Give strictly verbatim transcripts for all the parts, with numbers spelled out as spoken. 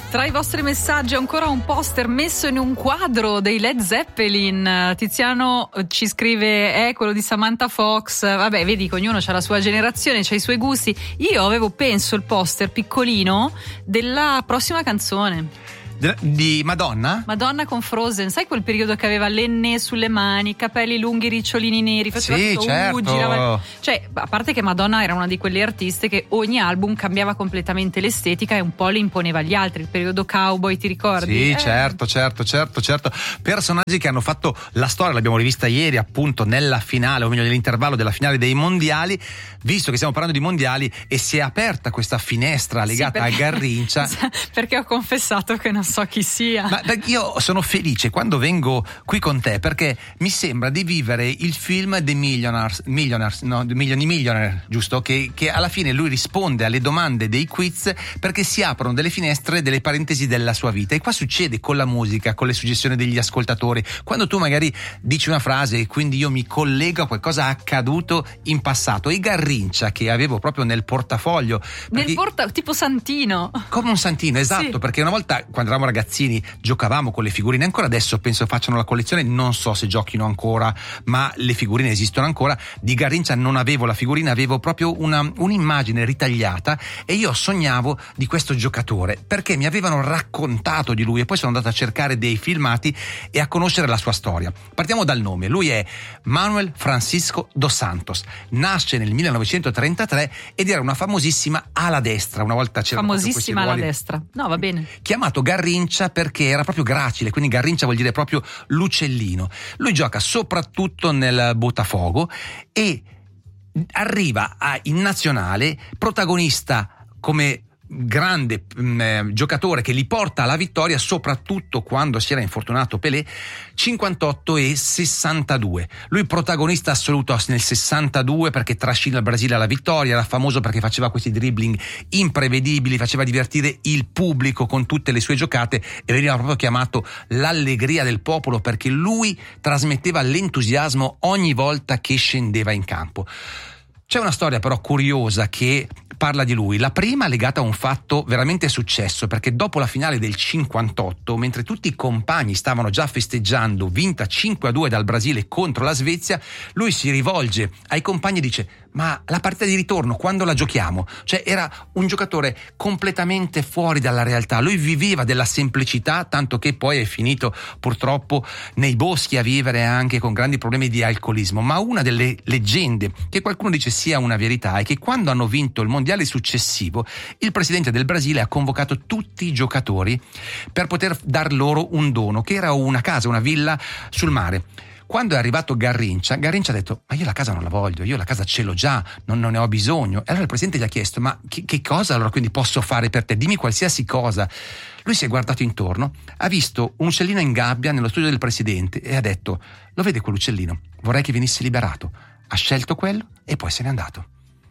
Tra i vostri messaggi ancora un poster messo in un quadro dei Led Zeppelin. Tiziano ci scrive: è quello di Samantha Fox. Vabbè, vedi che ognuno ha la sua generazione, ha i suoi gusti. Io avevo, penso, il poster piccolino della prossima canzone di Madonna? Madonna con Frozen, sai quel periodo che aveva l'enne sulle mani, capelli lunghi, ricciolini neri, faceva sì, tutto, certo. uh, girava. Cioè, a parte che Madonna era una di quelle artiste che ogni album cambiava completamente l'estetica e un po' le imponeva agli altri. Il periodo cowboy, ti ricordi? Sì, eh. certo, certo, certo, certo. Personaggi che hanno fatto la storia, l'abbiamo rivista ieri appunto nella finale, o meglio nell'intervallo della finale dei mondiali, visto che stiamo parlando di mondiali e si è aperta questa finestra legata sì, perché, a Garrincia. Perché ho confessato che non so chi sia. Ma io sono felice quando vengo qui con te, perché mi sembra di vivere il film The Millionaires, Millionaires no, The Million Millionaire, giusto? Che, che alla fine lui risponde alle domande dei quiz perché si aprono delle finestre, delle parentesi della sua vita. E qua succede con la musica, con le suggestioni degli ascoltatori. Quando tu magari dici una frase e quindi io mi collego a qualcosa accaduto in passato. E Garrincia, che avevo proprio nel portafoglio. Nel porta, tipo Santino. Come un Santino, esatto, sì. Perché una volta quando eravamo ragazzini giocavamo con le figurine, ancora adesso penso facciano la collezione, non so se giochino ancora, ma le figurine esistono ancora. Di Garrincia non avevo la figurina, avevo proprio una, un'immagine ritagliata e io sognavo di questo giocatore perché mi avevano raccontato di lui e poi sono andato a cercare dei filmati e a conoscere la sua storia. Partiamo dal nome, lui è Manuel Francisco dos Santos, nasce nel millenovecentotrentatré ed era una famosissima ala destra, una volta c'era famosissima ala destra, no va bene, chiamato Garrincia perché era proprio gracile, quindi Garrincia vuol dire proprio l'uccellino. Lui gioca soprattutto nel Botafogo e arriva a, in nazionale protagonista come grande mh, giocatore che li porta alla vittoria, soprattutto quando si era infortunato Pelé, cinquantotto e sessantadue. Lui protagonista assoluto nel sessantadue perché trascina il Brasile alla vittoria, era famoso perché faceva questi dribbling imprevedibili, faceva divertire il pubblico con tutte le sue giocate e veniva proprio chiamato l'allegria del popolo perché lui trasmetteva l'entusiasmo ogni volta che scendeva in campo. C'è una storia però curiosa che parla di lui. La prima legata a un fatto veramente successo, perché dopo la finale del cinquantotto, mentre tutti i compagni stavano già festeggiando vinta cinque a due dal Brasile contro la Svezia, lui si rivolge ai compagni e dice: ma la partita di ritorno quando la giochiamo? Cioè era un giocatore completamente fuori dalla realtà, lui viveva della semplicità, tanto che poi è finito purtroppo nei boschi a vivere anche con grandi problemi di alcolismo. Ma una delle leggende che qualcuno dice sia una verità è che quando hanno vinto il mondiale successivo il presidente del Brasile ha convocato tutti i giocatori per poter dar loro un dono, che era una casa, una villa sul mare. Quando è arrivato Garrincia, Garrincia ha detto: ma io la casa non la voglio, io la casa ce l'ho già, non, non ne ho bisogno. E allora il presidente gli ha chiesto: ma che, che cosa allora quindi posso fare per te? Dimmi qualsiasi cosa. Lui si è guardato intorno, ha visto un uccellino in gabbia nello studio del presidente e ha detto: lo vede quell'uccellino? Vorrei che venisse liberato. Ha scelto quello e poi se n'è andato.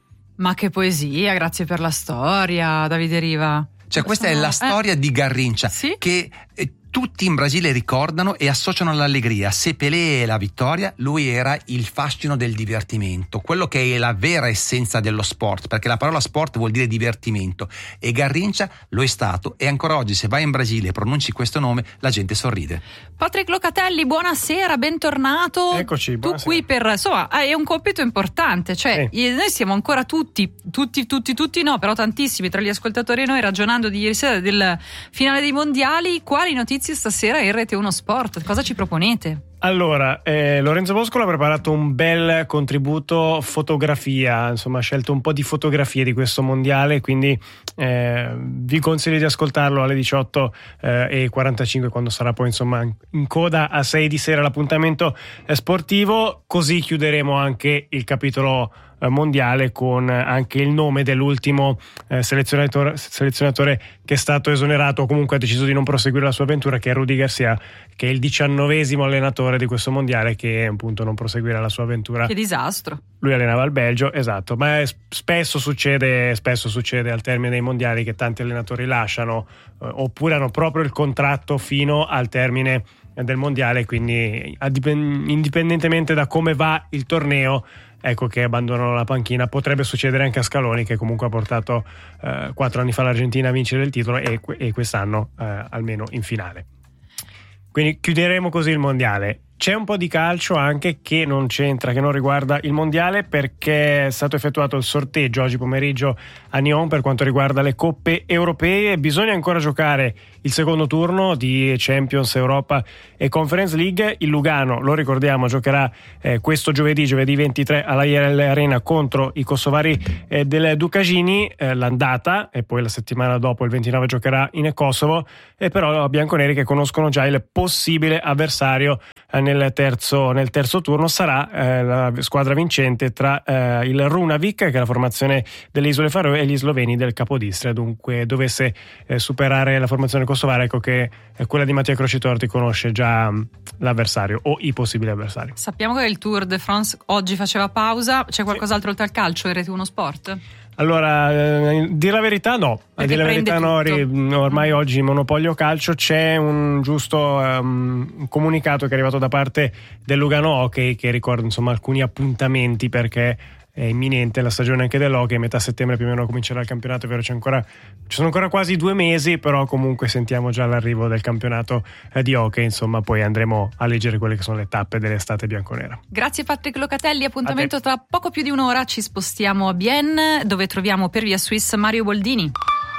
Ma che poesia, grazie per la storia, Davide Riva. Cioè questa Sono... è la storia eh. di Garrincia, sì? che eh, tutti in Brasile ricordano e associano all'allegria. Se Pelé è la vittoria, lui era il fascino del divertimento, quello che è la vera essenza dello sport, perché la parola sport vuol dire divertimento, e Garrincia lo è stato, e ancora oggi se vai in Brasile e pronunci questo nome la gente sorride. Patrick Locatelli, buonasera, bentornato. Eccoci, tu buonasera. qui per, insomma, è un compito importante, cioè sì. Noi siamo ancora tutti, tutti, tutti, tutti no, però tantissimi tra gli ascoltatori e noi ragionando di ieri sera del finale dei mondiali. Quali notizie stasera in Rete uno Sport? Cosa ci proponete? Allora, eh, Lorenzo Boscolo ha preparato un bel contributo fotografia, insomma ha scelto un po' di fotografie di questo mondiale, quindi eh, vi consiglio di ascoltarlo alle diciotto e quarantacinque, quando sarà poi insomma in coda a sei di sera l'appuntamento eh, sportivo. Così chiuderemo anche il capitolo eh, mondiale con anche il nome dell'ultimo eh, selezionatore, selezionatore che è stato esonerato o comunque ha deciso di non proseguire la sua avventura, che è Rudy Garcia, che è il diciannovesimo allenatore di questo mondiale che appunto non proseguirà la sua avventura. Che disastro. Lui allenava il Belgio, esatto, ma spesso succede spesso succede al termine dei mondiali che tanti allenatori lasciano eh, oppure hanno proprio il contratto fino al termine del mondiale, quindi indipendentemente da come va il torneo ecco che abbandonano la panchina. Potrebbe succedere anche a Scaloni, che comunque ha portato eh, quattro anni fa l'Argentina a vincere il titolo e, e quest'anno eh, almeno in finale. Quindi chiuderemo così il mondiale. C'è un po' di calcio anche che non c'entra, che non riguarda il mondiale, perché è stato effettuato il sorteggio oggi pomeriggio a Nyon per quanto riguarda le coppe europee. Bisogna ancora giocare il secondo turno di Champions, Europa e Conference League. Il Lugano, lo ricordiamo, giocherà eh, questo giovedì, giovedì ventitré alla I R L Arena contro i kosovari eh, del Dukagini, eh, l'andata, e poi la settimana dopo, il ventinove, giocherà in Kosovo. E però bianconeri che conoscono già il possibile avversario eh, nel terzo, nel terzo turno sarà eh, la squadra vincente tra eh, il Runavik, che è la formazione delle Isole Faroe, e gli sloveni del Capodistria. Dunque dovesse eh, superare la formazione kosovare, ecco che eh, quella di Mattia Crocitorti conosce già mh, l'avversario o i possibili avversari. Sappiamo che il Tour de France oggi faceva pausa. C'è qualcos'altro oltre al calcio in Rete uno Sport? Allora, eh, dire la verità no, a dire la verità no, ormai oggi monopolio calcio. C'è un giusto um, comunicato che è arrivato da parte del Lugano Hockey, che ricorda insomma alcuni appuntamenti, perché è imminente la stagione anche dell'hockey. Metà settembre più o meno comincerà il campionato, è vero, c'è ancora, ci sono ancora quasi due mesi, però comunque sentiamo già l'arrivo del campionato eh, di hockey, insomma poi andremo a leggere quelle che sono le tappe dell'estate bianconera. Grazie Patrick Locatelli, appuntamento tra poco più di un'ora, ci spostiamo a Bienne dove troviamo per via Swiss Mario Boldini.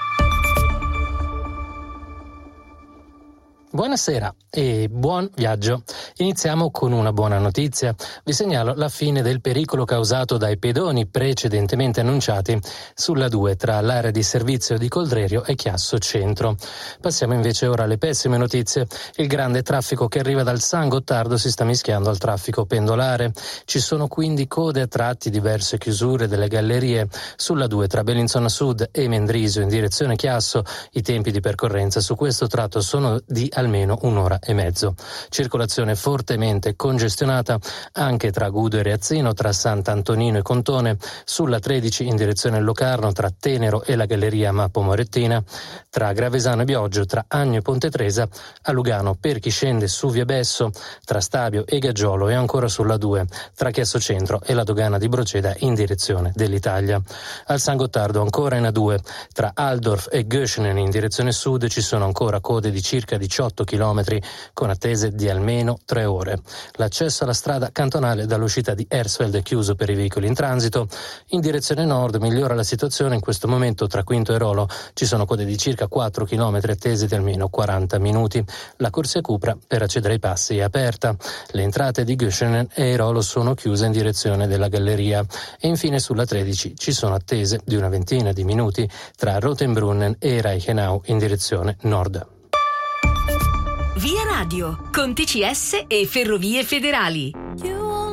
Buonasera e buon viaggio. Iniziamo con una buona notizia. Vi segnalo la fine del pericolo causato dai pedoni precedentemente annunciati sulla due tra l'area di servizio di Coldrerio e Chiasso Centro. Passiamo invece ora alle pessime notizie. Il grande traffico che arriva dal San Gottardo si sta mischiando al traffico pendolare. Ci sono quindi code a tratti, diverse chiusure delle gallerie sulla due tra Bellinzona Sud e Mendrisio in direzione Chiasso. I tempi di percorrenza su questo tratto sono di almeno un'ora e mezzo. Circolazione fortemente congestionata anche tra Gudo e Reazzino, tra Sant'Antonino e Contone, sulla tredici in direzione Locarno tra Tenero e la galleria Mappo Morettina, tra Gravesano e Bioggio, tra Agno e Ponte Tresa, a Lugano per chi scende su Via Besso, tra Stabio e Gaggiolo, e ancora sulla due tra Chiasso Centro e la dogana di Proceda in direzione dell'Italia. Al San Gottardo ancora in A due tra Aldorf e Göschenen in direzione sud ci sono ancora code di circa diciotto chilometri con attese di almeno tre ore. L'accesso alla strada cantonale dall'uscita di Hersfeld è chiuso per i veicoli in transito. In direzione nord migliora la situazione in questo momento tra Quinto e Rolo. Ci sono code di circa quattro chilometri attese di almeno quaranta minuti. La corsia Cupra per accedere ai passi è aperta. Le entrate di Göschenen e Rolo sono chiuse in direzione della galleria. E infine sulla tredici ci sono attese di una ventina di minuti tra Rotenbrunnen e Reichenau in direzione nord. Via Radio, con T C S e Ferrovie Federali.